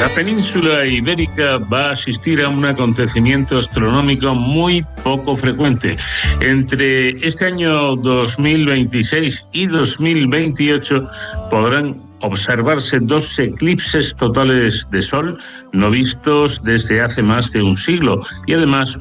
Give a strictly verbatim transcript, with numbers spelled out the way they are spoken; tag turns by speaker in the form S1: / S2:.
S1: La península ibérica va a asistir a un acontecimiento astronómico muy poco frecuente. Entre este año dos mil veintiséis y dos mil veintiocho podrán observarse dos eclipses totales de sol no vistos desde hace más de un siglo y además